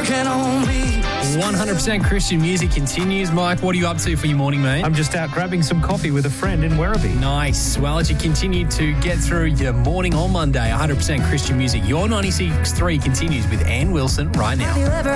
can only 100% Christian music continues. Mike, what are you up to for your morning, mate? I'm just out grabbing some coffee with a friend in Werribee. Nice. Well, as you continue to get through your morning on Monday, 100% Christian music, your 96.3 continues with Ann Wilson right now. Have you ever